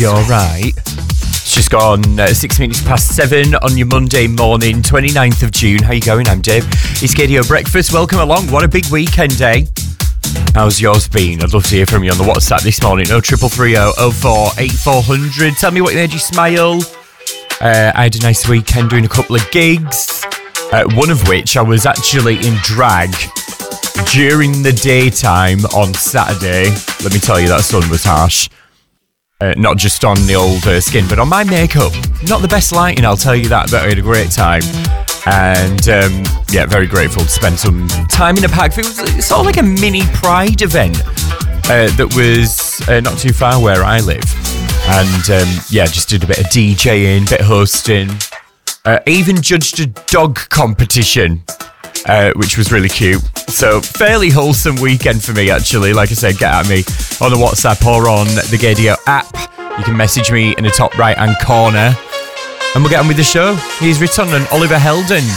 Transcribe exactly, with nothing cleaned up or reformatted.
you alright? It's just gone uh, six minutes past seven on your Monday morning, twenty-ninth of June. How you going? I'm Dave. It's Gaydio Breakfast. Welcome along. What a big weekend, eh? How's yours been? I'd love to hear from you on the WhatsApp this morning. oh triple three oh oh four eight four hundred. Tell me what made you smile. Uh, I had a nice weekend doing a couple of gigs. Uh, one of which I was actually in drag during the daytime on Saturday. Let me tell you, that sun was harsh. Uh, not just on the old uh, skin, but on my makeup. Not the best lighting, I'll tell you that, but I had a great time. And um, yeah, very grateful to spend some time in a park. It was sort of like a mini Pride event uh, that was uh, not too far where I live. And um, yeah, just did a bit of DJing, bit of hosting. Uh, even judged a dog competition, uh, which was really cute. So fairly wholesome weekend for me, actually. Like I said, get at me on the WhatsApp or on the Gaydio app. You can message me in the top right-hand corner. And we'll get on with the show. Here's Riton and Oliver Heldens.